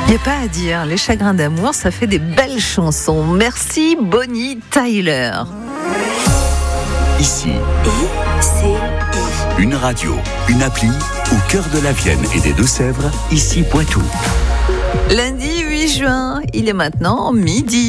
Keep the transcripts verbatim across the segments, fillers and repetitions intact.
Il n'y a pas à dire, les chagrins d'amour, ça fait des belles chansons. Merci Bonnie Tyler. Ici, I, C, I. une radio, une appli au cœur de la Vienne et des Deux-Sèvres, ici Poitou. Lundi huit juin, il est maintenant midi.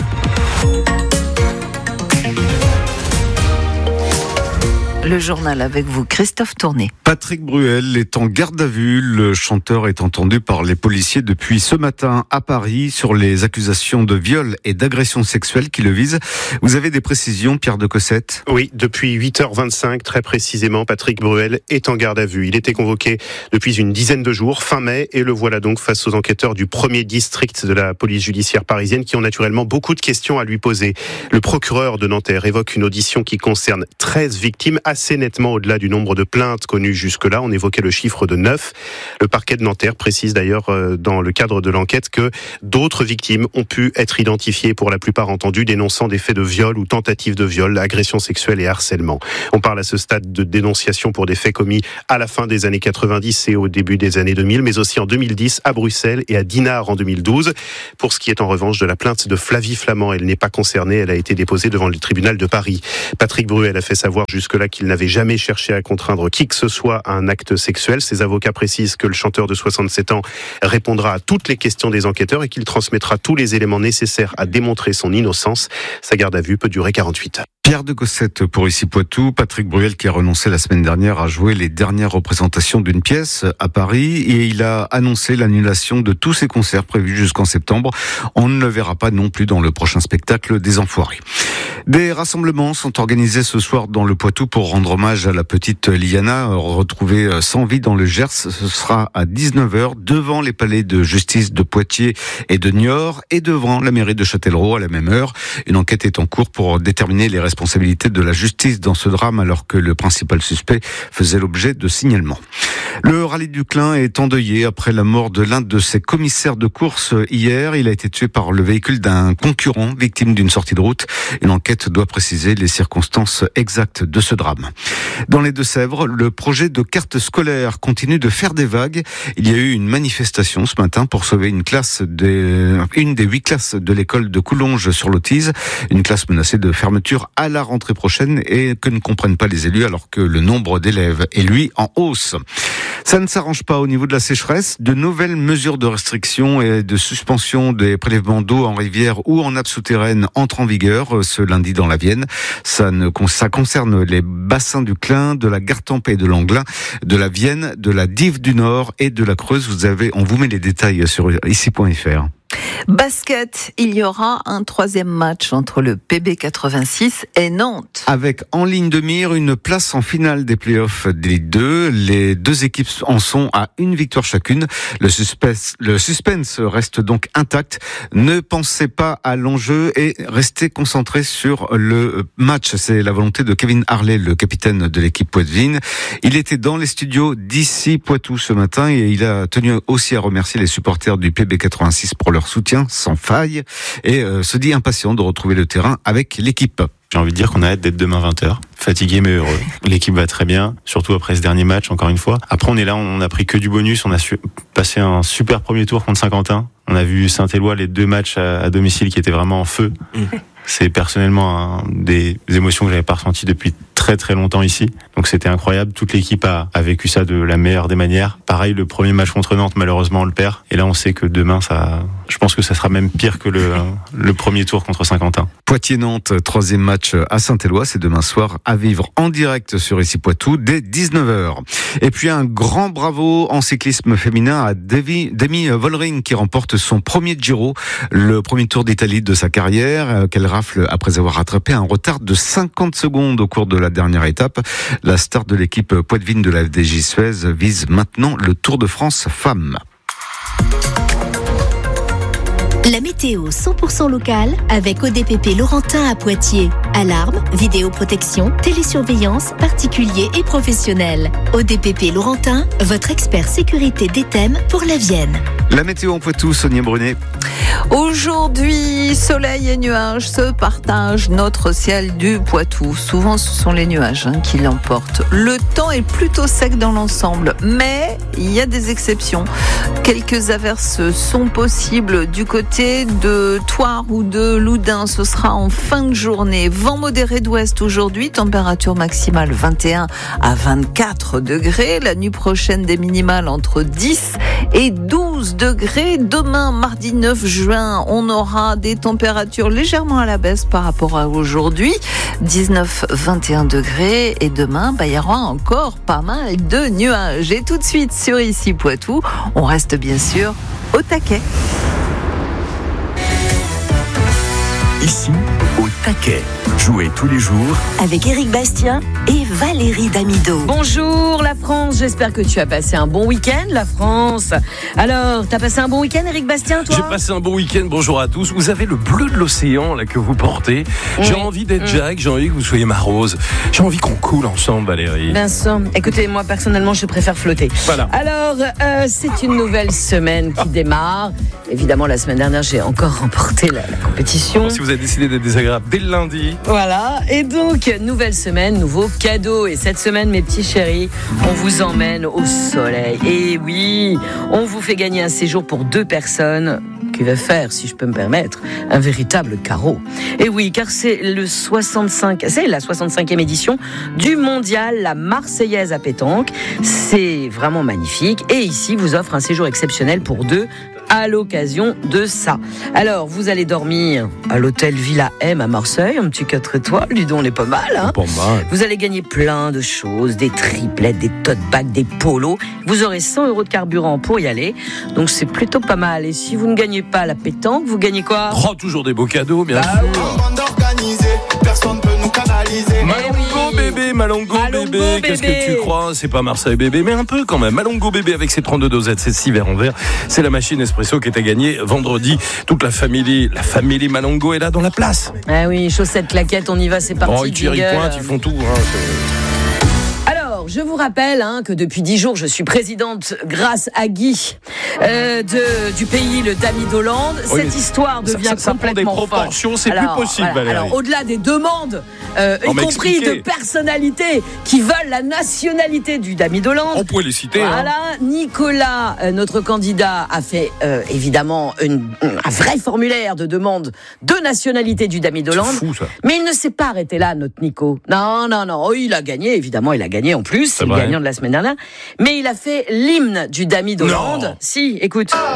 Le journal avec vous, Christophe Tourné. Patrick Bruel est en garde à vue. Le chanteur est entendu par les policiers depuis ce matin à Paris sur les accusations de viol et d'agression sexuelle qui le visent. Vous avez des précisions, Pierre de Cossette ? Oui, depuis huit heures vingt-cinq, très précisément, Patrick Bruel est en garde à vue. Il était convoqué depuis une dizaine de jours, fin mai, et le voilà donc face aux enquêteurs du premier district de la police judiciaire parisienne qui ont naturellement beaucoup de questions à lui poser. Le procureur de Nanterre évoque une audition qui concerne treize victimes, assez nettement au-delà du nombre de plaintes connues jusque-là. On évoquait le chiffre de neuf. Le parquet de Nanterre précise d'ailleurs dans le cadre de l'enquête que d'autres victimes ont pu être identifiées, pour la plupart entendues, dénonçant des faits de viol ou tentatives de viol, agression sexuelle et harcèlement. On parle à ce stade de dénonciation pour des faits commis à la fin des années quatre-vingt-dix et au début des années deux mille, mais aussi en deux mille dix à Bruxelles et à Dinard en deux mille douze. Pour ce qui est en revanche de la plainte de Flavie Flament, elle n'est pas concernée, elle a été déposée devant le tribunal de Paris. Patrick Bruel a fait savoir jusque-là qu'il n'avait jamais cherché à contraindre qui que ce soit à un acte sexuel. Ses avocats précisent que le chanteur de soixante-sept ans répondra à toutes les questions des enquêteurs et qu'il transmettra tous les éléments nécessaires à démontrer son innocence. Sa garde à vue peut durer quarante-huit heures. Pierre de Cossette pour Ici Poitou. Patrick Bruel qui a renoncé la semaine dernière à jouer les dernières représentations d'une pièce à Paris et il a annoncé l'annulation de tous ses concerts prévus jusqu'en septembre. On ne le verra pas non plus dans le prochain spectacle des Enfoirés. Des rassemblements sont organisés ce soir dans le Poitou pour rendre hommage à la petite Liana retrouvée sans vie dans le Gers. Ce sera à dix-neuf heures devant les palais de justice de Poitiers et de Niort et devant la mairie de Châtellerault à la même heure. Une enquête est en cours pour déterminer les responsabilités de la justice dans ce drame alors que le principal suspect faisait l'objet de signalements. Le rallye du Clin est endeuillé après la mort de l'un de ses commissaires de course hier. Il a été tué par le véhicule d'un concurrent victime d'une sortie de route. Une enquête doit préciser les circonstances exactes de ce drame. Dans les Deux-Sèvres, le projet de carte scolaire continue de faire des vagues. Il y a eu une manifestation ce matin pour sauver une classe des, une des huit classes de l'école de Coulonges sur l'Autise. Une classe menacée de fermeture à la rentrée prochaine et que ne comprennent pas les élus alors que le nombre d'élèves est lui en hausse. Ça ne s'arrange pas au niveau de la sécheresse. De nouvelles mesures de restriction et de suspension des prélèvements d'eau en rivière ou en nappe souterraine entrent en vigueur ce lundi dans la Vienne. Ça, ne, ça concerne les bassins du Clin, de la Gartempe et de l'Anglin, de la Vienne, de la Dive du Nord et de la Creuse. Vous avez, on vous met les détails sur ici point f r. Basket, il y aura un troisième match entre le P B quatre-vingt-six et Nantes. Avec en ligne de mire une place en finale des playoffs des Ligue deux. Les deux équipes en sont à une victoire chacune. Le suspense, le suspense reste donc intact. Ne pensez pas à l'enjeu et restez concentrés sur le match. C'est la volonté de Kevin Harley, le capitaine de l'équipe poitevine. Il était dans les studios d'Ici Poitou ce matin et il a tenu aussi à remercier les supporters du P B quatre-vingt-six pour leur soutien sans faille et euh, se dit impatient de retrouver le terrain avec l'équipe. J'ai envie de dire qu'on a hâte d'être demain vingt heures. Fatigué mais heureux. L'équipe va très bien, surtout après ce dernier match, encore une fois. Après, on est là, on a pris que du bonus. On a su- passé un super premier tour contre Saint-Quentin. On a vu Saint-Éloi, les deux matchs à, à domicile qui étaient vraiment en feu. Mmh. C'est personnellement un des émotions que j'avais pas ressenties depuis très très longtemps ici. Donc c'était incroyable. Toute l'équipe a, a vécu ça de la meilleure des manières. Pareil, le premier match contre Nantes, malheureusement, on le perd. Et là, on sait que demain, ça, je pense que ça sera même pire que le, le premier tour contre Saint-Quentin. Poitiers-Nantes, troisième match à Saint-Éloi. C'est demain soir à vivre en direct sur Ici Poitou dès dix-neuf heures. Et puis un grand bravo en cyclisme féminin à Demi, Demi Vollering qui remporte son premier Giro, le premier Tour d'Italie de sa carrière, qu'elle rafle après avoir rattrapé un retard de cinquante secondes au cours de la dernière étape. La star de l'équipe poitevine de la F D J Suez vise maintenant le Tour de France Femmes. La météo cent pour cent locale avec O D P P Laurentin à Poitiers. Alarme, vidéoprotection, télésurveillance, particuliers et professionnels. O D P P Laurentin, votre expert sécurité d'E T E M pour la Vienne. La météo en Poitou, Sonia Brunet. Aujourd'hui, soleil et nuages se partagent notre ciel du Poitou. Souvent, ce sont les nuages hein, qui l'emportent. Le temps est plutôt sec dans l'ensemble, mais il y a des exceptions. Quelques averses sont possibles du côté de Thouars ou de Loudun. Ce sera en fin de journée. Vent modéré d'ouest aujourd'hui, température maximale vingt et un à vingt-quatre degrés. La nuit prochaine, des minimales entre dix et douze degrés. Demain, mardi neuf juin, on aura des températures légèrement à la baisse par rapport à aujourd'hui. dix-neuf à vingt et un degrés. Et demain, bah, il y aura encore pas mal de nuages. Et tout de suite sur Ici Poitou, on reste bien sûr au taquet. Ici, au taquet. Jouez tous les jours avec Éric Bastien et Valérie Damido. Bonjour la France, j'espère que tu as passé un bon week-end la France. Alors, t'as passé un bon week-end Éric Bastien, toi? J'ai passé un bon week-end, bonjour à tous. Vous avez le bleu de l'océan là que vous portez. J'ai oui. envie d'être mmh. Jack, j'ai envie que vous soyez ma Rose. J'ai envie qu'on coule ensemble Valérie. Vincent, écoutez, moi personnellement je préfère flotter. Voilà. Alors, euh, c'est une nouvelle semaine qui démarre. Évidemment, la semaine dernière, j'ai encore remporté la, la compétition. Bon, si vous avez décidé d'être désagréable dès le lundi. Voilà, et donc, nouvelle semaine, nouveau cadeau. Et cette semaine, mes petits chéris, on vous emmène au soleil. Et oui, on vous fait gagner un séjour pour deux personnes qui va faire, si je peux me permettre, un véritable carreau. Et oui, car c'est le soixante-cinq, c'est la soixante-cinquième édition du mondial La Marseillaise à pétanque. C'est vraiment magnifique. Et ici, vous offre un séjour exceptionnel pour deux à l'occasion de ça. Alors, vous allez dormir à l'hôtel Villa M à Marseille, un petit quatre étoiles, dis donc, on est pas mal, hein. Pas mal. Vous allez gagner plein de choses, des triplettes, des tote bags, des polos. Vous aurez cent euros de carburant pour y aller, donc c'est plutôt pas mal. Et si vous ne gagnez pas la pétanque, vous gagnez quoi? Oh, toujours des beaux cadeaux, bien bah, sûr. Oui. Personne peut nous canaliser. Malongo oui. bébé, Malongo, Malongo bébé. bébé. Qu'est-ce que tu crois? C'est pas Marseille bébé, mais un peu quand même. Malongo bébé avec ses trente-deux dosettes, ses six verres en verre. C'est la machine espresso qui est à gagner vendredi. Toute la famille, la famille Malongo est là dans la place. Ah oui, chaussettes, claquettes, on y va, c'est parti. Oh, ils tirent, ils pointent, ils font tout. Hein, je vous rappelle hein, que depuis dix jours, je suis présidente grâce à Guy euh, de, du pays, le Dami d'Hollande. Oui, Cette histoire devient ça, ça, complètement ça prend des proportions, c'est alors, plus possible, voilà, Valérie. Alors, au-delà des demandes, euh, y compris de personnalités qui veulent la nationalité du Dami d'Hollande. On pourrait les citer. Voilà, hein. Nicolas, euh, notre candidat, a fait euh, évidemment une, un vrai formulaire de demande de nationalité du Dami d'Hollande. C'est fou, ça. Mais il ne s'est pas arrêté là, notre Nico. Non, non, non. Oh, il a gagné, évidemment, il a gagné en plus. C'est le gagnant de la semaine dernière. Mais il a fait l'hymne du Dami d'Hollande. Si, écoute.